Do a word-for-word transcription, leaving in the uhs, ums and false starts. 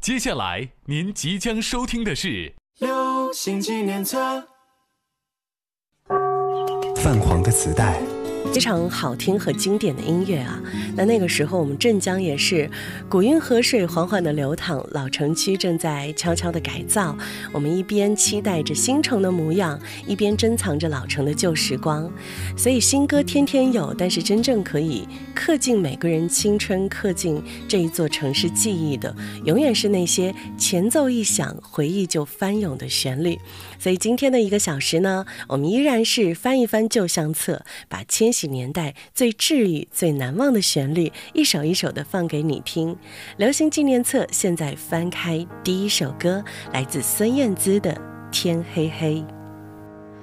接下来您即将收听的是流行纪念册。 泛黄的磁带， 非常好听和经典的音乐啊。那那个时候我们镇江也是古运河水缓缓的流淌，老城区正在悄悄的改造，我们一边期待着新城的模样，一边珍藏着老城的旧时光。所以新歌天天有，但是真正可以刻进每个人青春，刻进这一座城市记忆的，永远是那些前奏一响回忆就翻涌的旋律。所以今天的一个小时呢，我们依然是翻一翻旧相册，把千禧年代最治愈最难忘的旋律一首一首的放给你听。流行纪念册现在翻开第一首歌，来自孙燕姿的《天黑黑》。